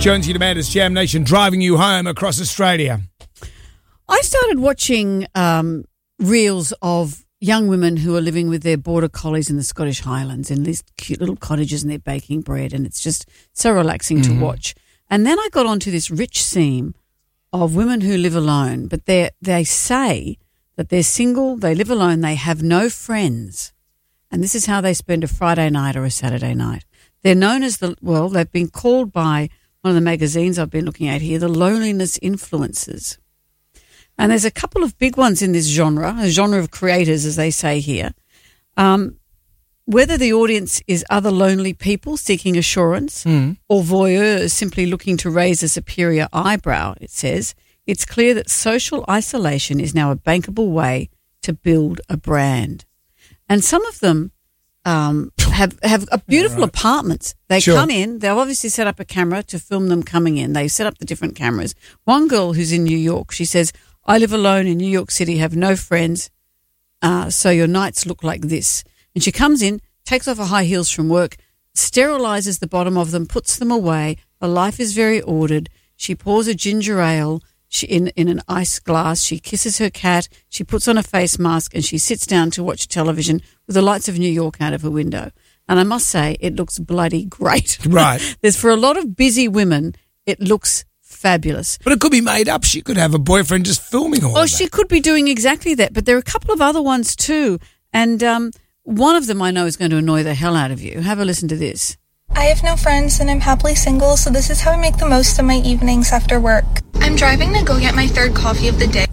Jonesy and Amanda's Jam Nation driving you home across Australia. I started watching reels of young women who are living with their border collies in the Scottish Highlands in these cute little cottages, and they're baking bread, and it's just so relaxing to watch. And then I got onto this rich seam of women who live alone, but they say that they're single, they live alone, they have no friends, and this is how they spend a Friday night or a Saturday night. They're known as they've been called by one of the magazines I've been looking at here, the loneliness influencers. And there's a couple of big ones in this genre, a genre of creators, as they say here. Whether the audience is other lonely people seeking assurance or voyeurs simply looking to raise a superior eyebrow, it says, it's clear that social isolation is now a bankable way to build a brand. And some of them have beautiful apartments. They come in, they've obviously set up a camera to film them coming in. They set up the different cameras. One girl who's in New York, she says, I live alone in New York City, have no friends, so your nights look like this. And she comes in, takes off her high heels from work, sterilizes the bottom of them, puts them away. Her life is very ordered. She pours a ginger ale in an ice glass. She kisses her cat. She puts on a face mask and she sits down to watch television with the lights of New York out of her window. And I must say, it looks bloody great. Right. There's for a lot of busy women, it looks fabulous. But it could be made up. She could have a boyfriend just filming all that. She could be doing exactly that. But there are a couple of other ones too. And one of them I know is going to annoy the hell out of you. Have a listen to this. I have no friends and I'm happily single, so this is how I make the most of my evenings after work. I'm driving to go get my third coffee of the day.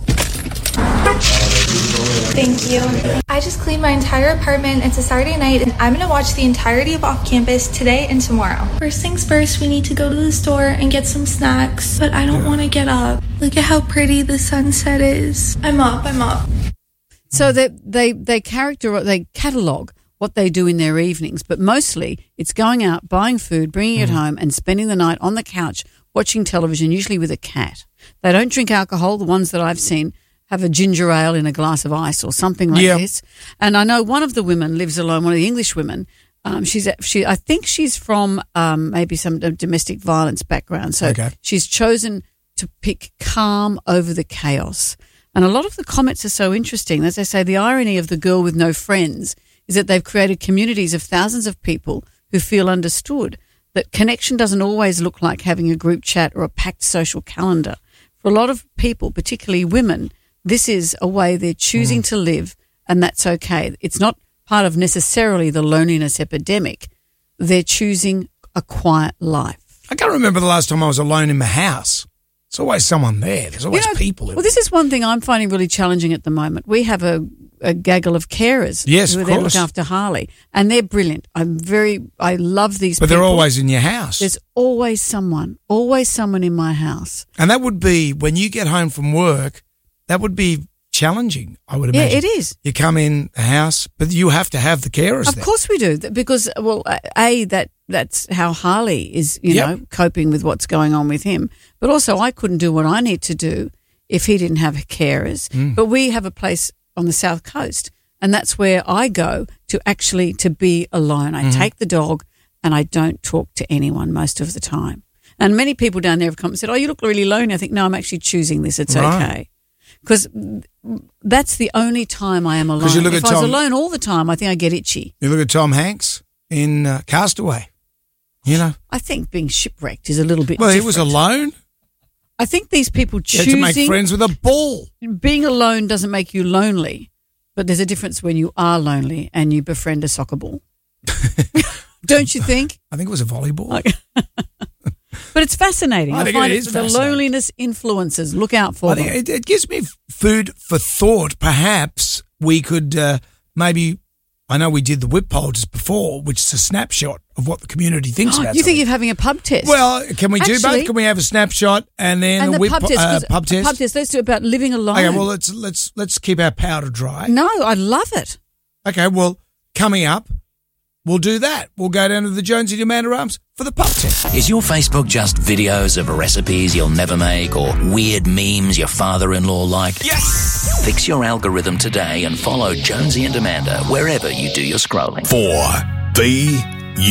Thank you. I just cleaned my entire apartment. It's a Saturday night and I'm going to watch the entirety of Off Campus today and tomorrow. First things first, we need to go to the store and get some snacks, but I don't want to get up. Look at how pretty the sunset is. I'm up. So they catalogue what they do in their evenings, but mostly it's going out, buying food, bringing it home and spending the night on the couch watching television, usually with a cat. They don't drink alcohol. The ones that I've seen have a ginger ale in a glass of ice or something like this. And I know one of the women lives alone, one of the English women. I think she's from maybe some domestic violence background. So she's chosen to pick calm over the chaos. And a lot of the comments are so interesting. As I say, the irony of the girl with no friends is that they've created communities of thousands of people who feel understood, that connection doesn't always look like having a group chat or a packed social calendar. For a lot of people, particularly women, this is a way they're choosing to live, and that's okay. It's not part of necessarily the loneliness epidemic. They're choosing a quiet life. I can't remember the last time I was alone in my house. There's always someone there. There's always people. Well, this is one thing I'm finding really challenging at the moment. We have a gaggle of carers who are there to look after Harley, and they're brilliant. I love these people. But they're always in your house. There's always someone in my house. And that would be, when you get home from work, that would be challenging, I would imagine. Yeah, it is. You come in the house, but you have to have the carers there. Of course we do, because, that's how Harley is, coping with what's going on with him. But also I couldn't do what I need to do if he didn't have carers. But we have a place on the South Coast, and that's where I go to be alone. I take the dog and I don't talk to anyone most of the time. And many people down there have come and said, oh, you look really lonely. I think, no, I'm actually choosing this. It's okay. Because that's the only time I am alone. If I was alone all the time, I think I get itchy. You look at Tom Hanks in Castaway, I think being shipwrecked is a little bit different. He was alone. I think these people choosing... You had to make friends with a ball. Being alone doesn't make you lonely, but there's a difference when you are lonely and you befriend a soccer ball. Don't you think? I think it was a volleyball. But it's fascinating. I find it is fascinating. The loneliness influencers, look out for them. It gives me food for thought. Perhaps we could maybe... I know we did the whip poll just before, which is a snapshot of what the community thinks about You think you're having a pub test? Well, can we do both? Can we have a snapshot and then a whip pub test? Pub test? Pub test. Let's do it about living alone. Okay, well, let's keep our powder dry. No, I love it. Okay, well, coming up, we'll do that. We'll go down to the Jonesy and Amanda Arms for the pub test. Is your Facebook just videos of recipes you'll never make or weird memes your father-in-law liked? Yes! Fix your algorithm today and follow Jonesy and Amanda wherever you do your scrolling. For the